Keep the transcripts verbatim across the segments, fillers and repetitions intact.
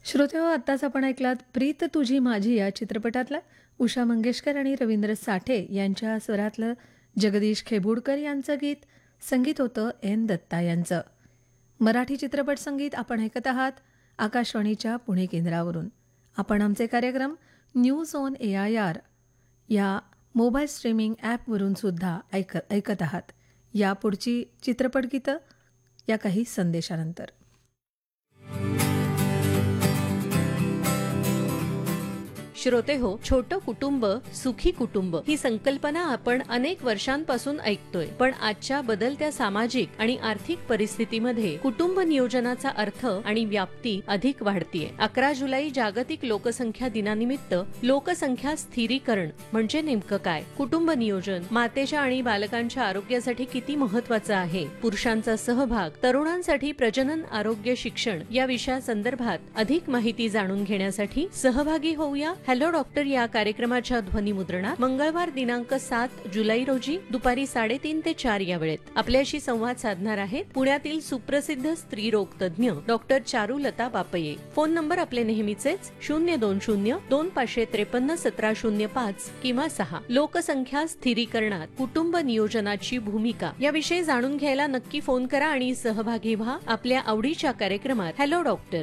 श्रोतेहो, आत्ताच आपण ऐकलात प्रीत तुझी माझी या चित्रपटातला उषा मंगेशकर आणि रवींद्र साठे यांच्या स्वरातलं जगदीश खेबुडकर यांचं गीत. संगीत होतं एन दत्ता यांचं. मराठी चित्रपट संगीत आपण ऐकत आहात आकाशवाणीच्या पुणे केंद्रावरून. आपण आमचे कार्यक्रम news on A I R या मोबाईल स्ट्रीमिंग ॲपवरून सुद्धा ऐक ऐकत आहात. यापुढची चित्रपट गीतं या काही संदेशानंतर. श्रोते हो, छोटं कुटुंब सुखी कुटुंब ही संकल्पना आपण अनेक वर्षांपासून ऐकतोय. पण आजच्या बदलत्या सामाजिक आणि आर्थिक परिस्थितीमध्ये कुटुंब नियोजनाचा अर्थ आणि व्याप्ती अधिक वाढतीये. अकरा जुलै जागतिक लोकसंख्या दिनानिमित्त लोकसंख्या स्थिरीकरण म्हणजे नेमकं काय, कुटुंब नियोजन मातेच्या आणि बालकांच्या आरोग्यासाठी किती महत्वाचं आहे, पुरुषांचा सहभाग, तरुणांसाठी प्रजनन आरोग्य शिक्षण या विषयासंदर्भात अधिक माहिती जाणून घेण्यासाठी सहभागी होऊया हॅलो डॉक्टर या कार्यक्रमाच्या ध्वनिमुद्रणात मंगळवार दिनांक सात जुलै रोजी दुपारी साडेतीन ते चार या वेळेत आपल्याशी संवाद साधणार आहेत पुण्यातील सुप्रसिद्ध स्त्रीरोग तज्ज्ञ डॉक्टर चारुलता बापये. फोन नंबर आपले नेहमीचेच शून्य दोन शून्य दोन पाचशे त्रेपन्न सतरा शून्य पाच किंवा सहा. लोकसंख्या स्थिरीकरणात कुटुंब नियोजनाची भूमिका याविषयी जाणून घ्यायला नक्की फोन करा आणि सहभागी व्हा आपल्या आवडीच्या कार्यक्रमात हॅलो डॉक्टर.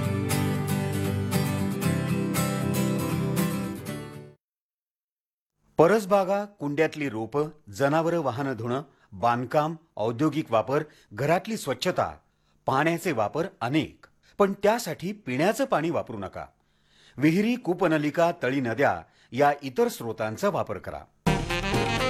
परसबागा, कुंड्यातली रोपं, जनावरं वाहनं धुणं, बांधकाम, औद्योगिक वापर, घरातली स्वच्छता, पाण्याचे वापर अनेक. पण त्यासाठी पिण्याचं पाणी वापरू नका. विहिरी, कूपनलिका, तळी, नद्या या इतर स्रोतांचा वापर करा.